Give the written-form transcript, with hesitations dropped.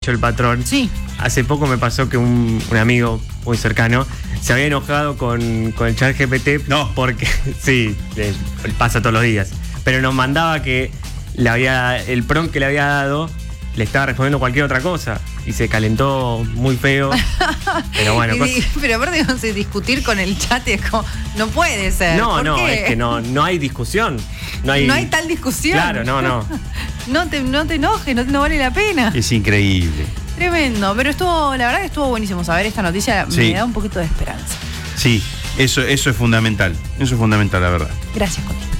hecho el patrón. Sí. Hace poco me pasó que un amigo muy cercano se había enojado con el ChatGPT. No. Porque, sí, pasa todos los días. Pero nos mandaba que el prompt que le había dado le estaba respondiendo cualquier otra cosa. Y se calentó muy feo. Pero bueno, pero aparte, no sé, discutir con el chat es como, no puede ser. No, ¿Por qué? es que no hay discusión. No hay tal discusión. Claro, no. No te enojes, no vale la pena. Es increíble. Tremendo, pero la verdad que estuvo buenísimo saber esta noticia, Sí. Me da un poquito de esperanza. Sí, eso es fundamental. Eso es fundamental, la verdad. Gracias, Connie.